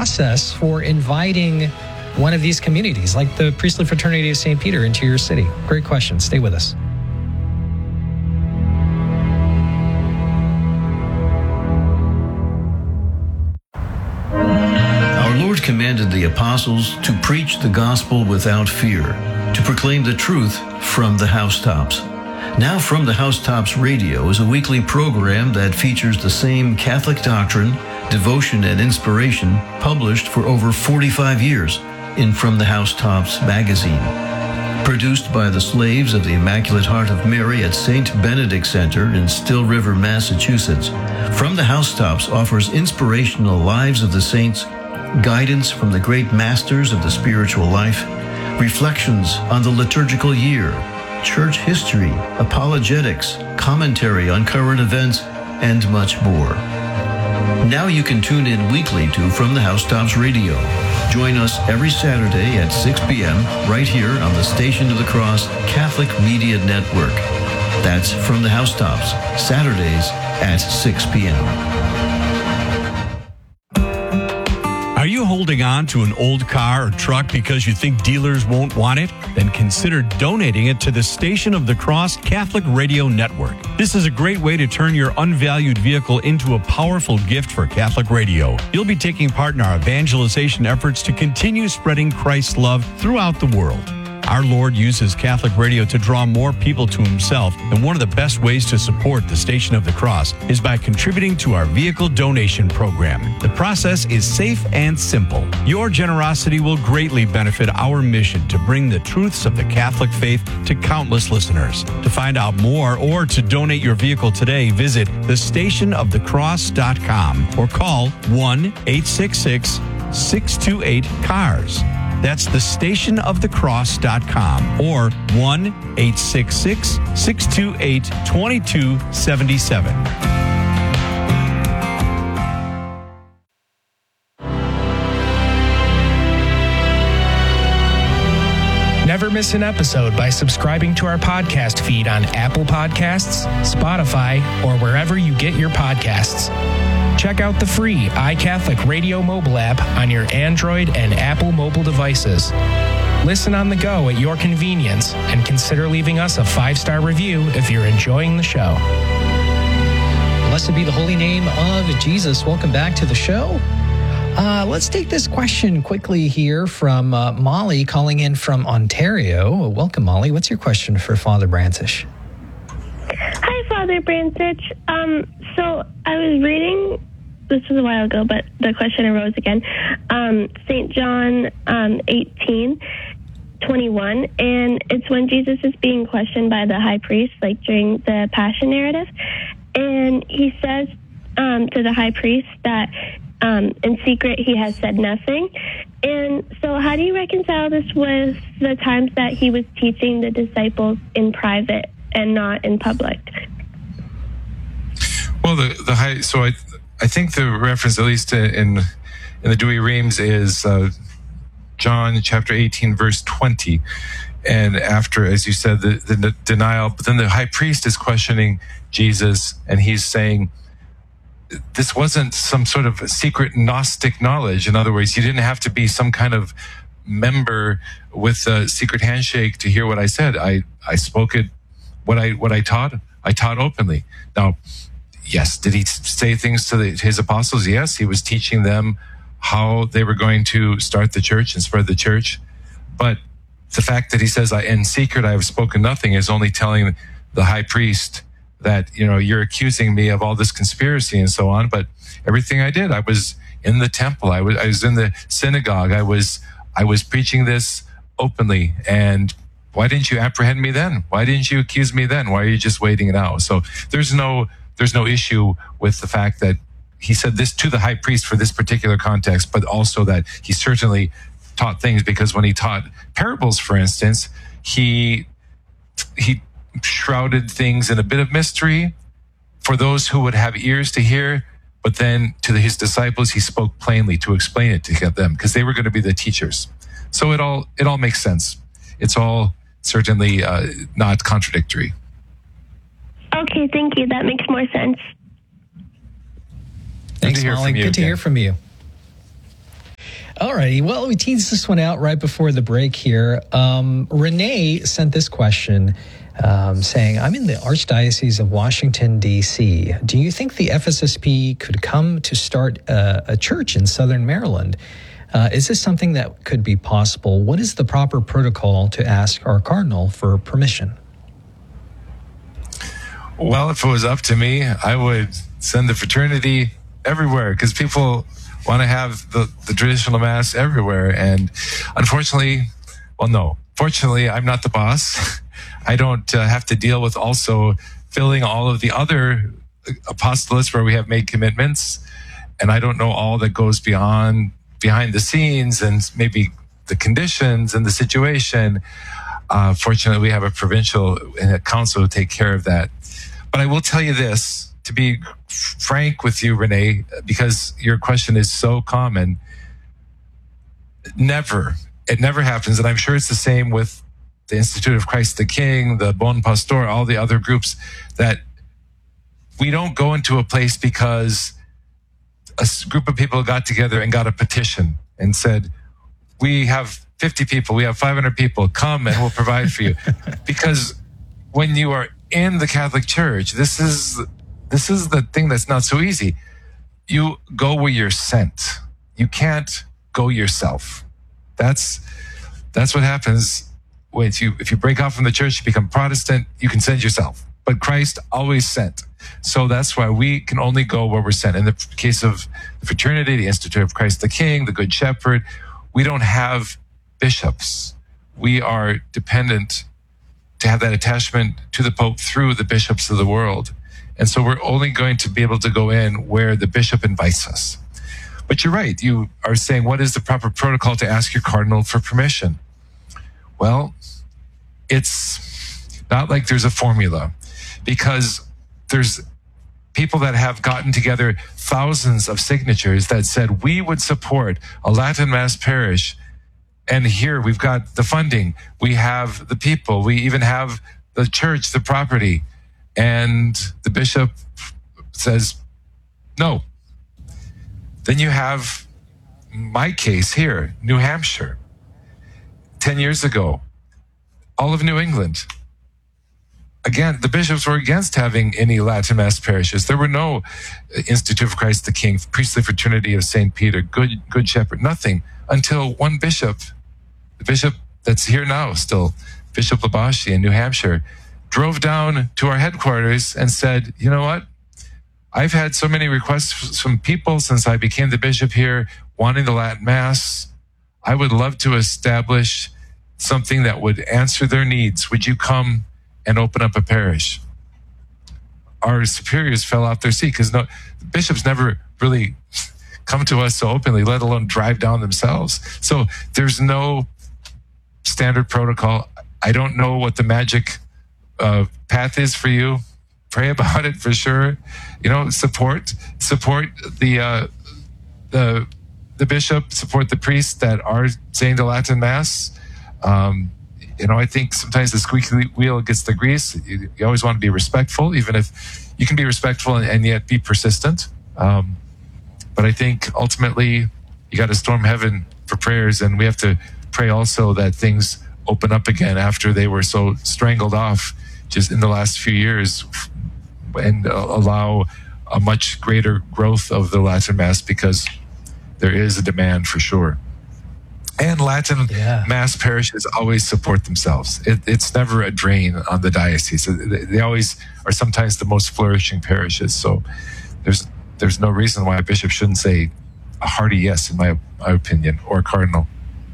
process for inviting one of these communities, like the Priestly Fraternity of St. Peter, into your city? Great question. Stay with us. Our Lord commanded the apostles to preach the gospel without fear, to proclaim the truth from the housetops. Now From the Housetops Radio is a weekly program that features the same Catholic doctrine, devotion, and inspiration published for over 45 years in From the Housetops magazine. Produced by the slaves of the Immaculate Heart of Mary at St. Benedict Center in Still River, Massachusetts, From the Housetops offers inspirational lives of the saints, guidance from the great masters of the spiritual life, reflections on the liturgical year, church history, apologetics, commentary on current events, and much more. Now you can tune in weekly to From the Housetops Radio. Join us every Saturday at 6 p.m. right here on the Station of the Cross Catholic Media Network. That's From the Housetops, Saturdays at 6 p.m. Are you holding on to an old car or truck because you think dealers won't want it? Then consider donating it to the Station of the Cross Catholic Radio Network. This is a great way to turn your unvalued vehicle into a powerful gift for Catholic radio. You'll be taking part in our evangelization efforts to continue spreading Christ's love throughout the world. Our Lord uses Catholic radio to draw more people to himself, and one of the best ways to support the Station of the Cross is by contributing to our vehicle donation program. The process is safe and simple. Your generosity will greatly benefit our mission to bring the truths of the Catholic faith to countless listeners. To find out more or to donate your vehicle today, visit thestationofthecross.com or call 1-866-628-CARS. That's thestationofthecross.com or 1-866-628-2277. Never miss an episode by subscribing to our podcast feed on Apple Podcasts, Spotify, or wherever you get your podcasts. Check out the free iCatholic Radio mobile app on your Android and Apple mobile devices. Listen on the go at your convenience and consider leaving us a 5-star review if you're enjoying the show. Blessed be the holy name of Jesus. Welcome back to the show. Let's take this question quickly here from Molly calling in from Ontario. Welcome, Molly. What's your question for Father Brantich? Hi, Father Brantich. So I was reading, this was a while ago, but the question arose again, St. John 18:21, and it's when Jesus is being questioned by the high priest, like during the Passion narrative, and he says to the high priest that in secret he has said nothing. And so how do you reconcile this with the times that he was teaching the disciples in private and not in public? Well, I think the reference, at least in the Douay Rheims, is John chapter 18, verse 20. And after, as you said, the denial, but then the high priest is questioning Jesus, and he's saying, this wasn't some sort of secret Gnostic knowledge. In other words, you didn't have to be some kind of member with a secret handshake to hear what I said. I spoke it, what I taught openly. Now, yes, did he say things to his apostles? Yes, he was teaching them how they were going to start the church and spread the church. But the fact that he says, in secret I have spoken nothing, is only telling the high priest that, you're accusing me of all this conspiracy and so on. But everything I did, I was in the temple, I was in the synagogue, I was preaching this openly. And why didn't you apprehend me then? Why didn't you accuse me then? Why are you just waiting it out? So there's no issue with the fact that he said this to the high priest for this particular context, but also that he certainly taught things, because when he taught parables, for instance, he shrouded things in a bit of mystery for those who would have ears to hear, but then to his disciples, he spoke plainly to explain it to them, because they were going to be the teachers. So it all makes sense. It's all certainly not contradictory. Okay, thank you. That makes more sense. Thanks, Molly. Good to hear from you. All righty. Well, we teased this one out right before the break here. Renee sent this question saying, I'm in the Archdiocese of Washington, D.C. Do you think the FSSP could come to start a church in Southern Maryland? Is this something that could be possible? What is the proper protocol to ask our cardinal for permission? Well, if it was up to me, I would send the fraternity everywhere, because people want to have the traditional Mass everywhere. And unfortunately, fortunately, I'm not the boss. I don't have to deal with also filling all of the other apostolates where we have made commitments. And I don't know all that goes behind the scenes and maybe the conditions and the situation. Fortunately, we have a provincial and a council to take care of that. But I will tell you this, to be frank with you, Renee, because your question is so common. It never happens. And I'm sure it's the same with the Institute of Christ the King, the Bon Pastor, all the other groups, that we don't go into a place because a group of people got together and got a petition and said, we have 50 people, we have 500 people, come and we'll provide for you. Because when you are in the Catholic Church, this is the thing that's not so easy. You go where you're sent. You can't go yourself. That's what happens if you break off from the church, you become Protestant, you can send yourself. But Christ always sent. So that's why we can only go where we're sent. In the case of the fraternity, the Institute of Christ the King, the Good Shepherd, we don't have bishops. We are dependent to have that attachment to the Pope through the bishops of the world. And so we're only going to be able to go in where the bishop invites us. But you're right. You are saying, what is the proper protocol to ask your cardinal for permission? Well, it's not like there's a formula, because there's people that have gotten together thousands of signatures that said, we would support a Latin Mass parish. And here we've got the funding. We have the people. We even have the church, the property. And the bishop says, no. Then you have my case here, New Hampshire. 10 years ago, all of New England. Again, the bishops were against having any Latin Mass parishes. There were no Institute of Christ the King, Priestly Fraternity of St. Peter, Good Shepherd, nothing, until one bishop, the bishop that's here now still, Bishop Labashi in New Hampshire, drove down to our headquarters and said, you know what? I've had so many requests from people since I became the bishop here wanting the Latin Mass. I would love to establish something that would answer their needs. Would you come and open up a parish? Our superiors fell off their seat, because the bishops never really come to us so openly, let alone drive down themselves. So there's no standard protocol. I don't know what the magic path is for you. Pray about it for sure. Support the bishop, support the priests that are saying the Latin Mass. I think sometimes the squeaky wheel gets the grease. You always want to be respectful, even if you can be respectful and yet be persistent. But I think ultimately you got to storm heaven for prayers, and we have to pray also that things open up again after they were so strangled off just in the last few years, and allow a much greater growth of the Latin Mass, because there is a demand for sure. And Latin Mass parishes always support themselves. It's never a drain on the diocese. They always are sometimes the most flourishing parishes. So there's no reason why a bishop shouldn't say a hearty yes, in my opinion, or a cardinal.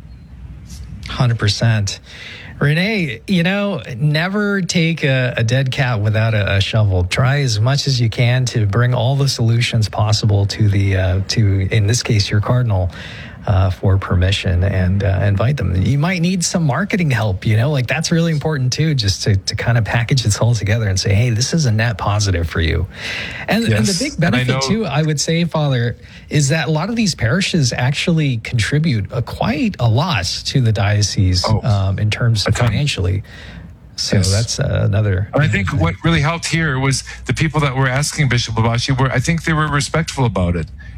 100%. Renee, never take a dead cat without a shovel. Try as much as you can to bring all the solutions possible to in this case, your cardinal, for permission, and invite them. You might need some marketing help, that's really important too, just to kind of package this all together and say, hey, this is a net positive for you. And the big benefit too, I would say, Father, is that a lot of these parishes actually contribute quite a lot to the diocese in terms of financially. So that's another. And I think what really helped here was the people that were asking Bishop Labashi I think they were respectful about it.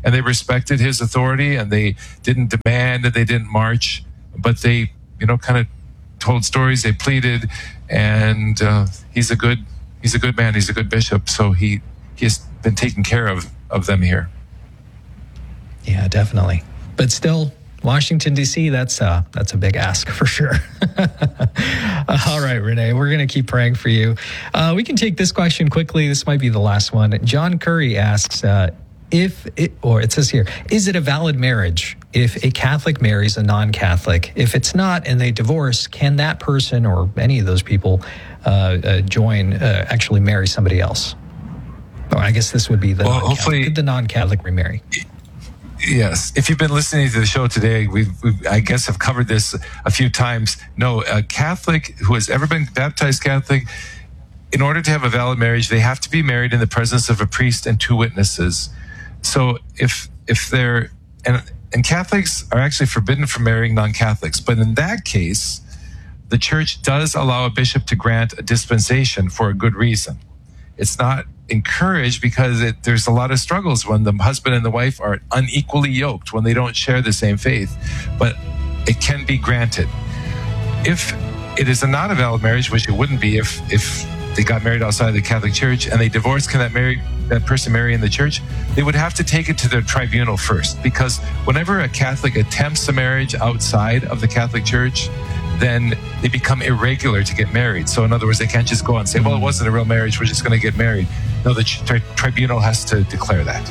and they respected his authority, and they didn't demand, and they didn't march, but they, kind of told stories, they pleaded, and he's a good man, he's a good bishop, so he has been taking care of them here. Yeah, definitely. But still, Washington, D.C., that's a big ask for sure. All right, Renee, we're going to keep praying for you. We can take this question quickly. This might be the last one. John Curry asks, it says here, is it a valid marriage if a Catholic marries a non-Catholic? If it's not and they divorce, can that person or any of those people actually marry somebody else? Or I guess this would be the hopefully the non-Catholic remarry. Yes. If you've been listening to the show today, we I guess have covered this a few times. No, a Catholic who has ever been baptized Catholic, in order to have a valid marriage, they have to be married in the presence of a priest and 2 witnesses. So if they're, and Catholics are actually forbidden from marrying non-Catholics, but in that case, the church does allow a bishop to grant a dispensation for a good reason. It's not encouraged because there's a lot of struggles when the husband and the wife are unequally yoked, when they don't share the same faith, but it can be granted. If it is not a valid marriage, which it wouldn't be if they got married outside of the Catholic Church and they divorced, can that person marry in the church? They would have to take it to their tribunal first, because whenever a Catholic attempts a marriage outside of the Catholic Church, then they become irregular to get married. So in other words, they can't just go and say, well, it wasn't a real marriage, we're just going to get married. No, the tribunal has to declare that.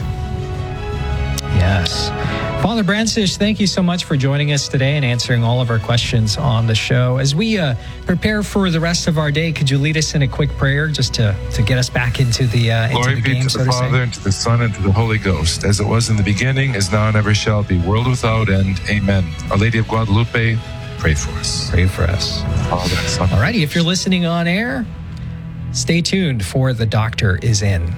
Yes. Father Brandstitch, thank you so much for joining us today and answering all of our questions on the show. As we prepare for the rest of our day, could you lead us in a quick prayer just to get us back into the Glory into the be game, to the Father, and to the Son, and to the Holy Ghost, as it was in the beginning, is now, and ever shall be, world without end. Amen. Our Lady of Guadalupe, pray for us. Pray for us. Father, Son. All righty, if you're listening on air, stay tuned for The Doctor is In.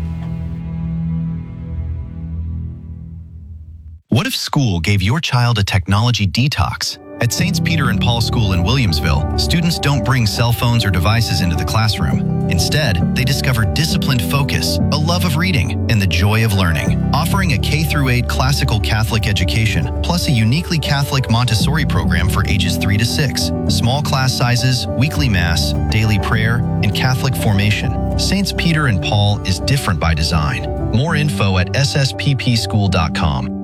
What if school gave your child a technology detox? At Saints Peter and Paul School in Williamsville, students don't bring cell phones or devices into the classroom. Instead, they discover disciplined focus, a love of reading, and the joy of learning. Offering a K-8 classical Catholic education, plus a uniquely Catholic Montessori program for ages 3 to 6, small class sizes, weekly mass, daily prayer, and Catholic formation. Saints Peter and Paul is different by design. More info at sssppschool.com.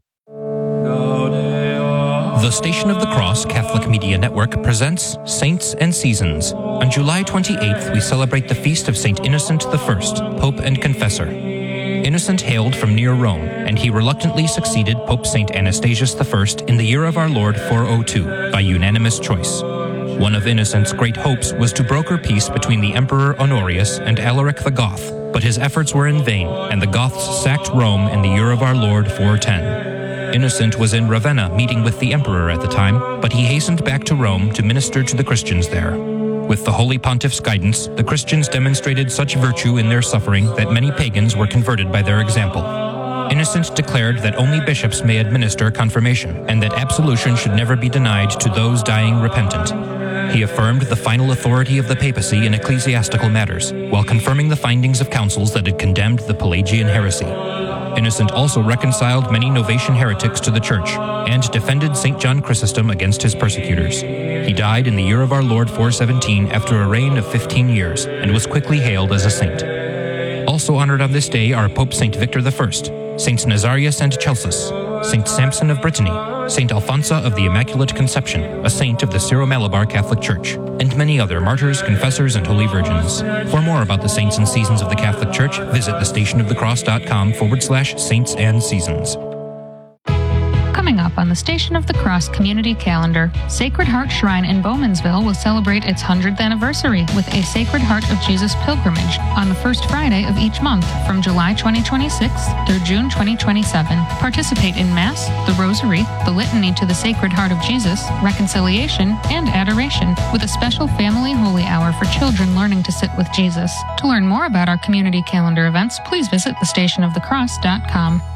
The Station of the Cross Catholic Media Network presents Saints and Seasons. On July 28th, we celebrate the feast of St. Innocent I, Pope and Confessor. Innocent hailed from near Rome, and he reluctantly succeeded Pope St. Anastasius I in the year of our Lord 402 by unanimous choice. One of Innocent's great hopes was to broker peace between the Emperor Honorius and Alaric the Goth, but his efforts were in vain, and the Goths sacked Rome in the year of our Lord 410. Innocent was in Ravenna meeting with the emperor at the time, but he hastened back to Rome to minister to the Christians there. With the Holy Pontiff's guidance, the Christians demonstrated such virtue in their suffering that many pagans were converted by their example. Innocent declared that only bishops may administer confirmation, and that absolution should never be denied to those dying repentant. He affirmed the final authority of the papacy in ecclesiastical matters, while confirming the findings of councils that had condemned the Pelagian heresy. Innocent also reconciled many Novatian heretics to the Church and defended St. John Chrysostom against his persecutors. He died in the year of our Lord 417 after a reign of 15 years and was quickly hailed as a saint. Also honored on this day are Pope St. Victor I, Saints Nazarius and Celsus, St. Samson of Brittany, St. Alfonso of the Immaculate Conception, a saint of the Syro-Malabar Catholic Church, and many other martyrs, confessors, and holy virgins. For more about the saints and seasons of the Catholic Church, visit thestationofthecross.com/saints and seasons. Coming up on the Station of the Cross community calendar, Sacred Heart Shrine in Bowmansville will celebrate its 100th anniversary with a Sacred Heart of Jesus pilgrimage on the first Friday of each month from July 2026 through June 2027. Participate in Mass, the Rosary, the Litany to the Sacred Heart of Jesus, Reconciliation, and Adoration, with a special family holy hour for children learning to sit with Jesus. To learn more about our community calendar events, please visit thestationofthecross.com.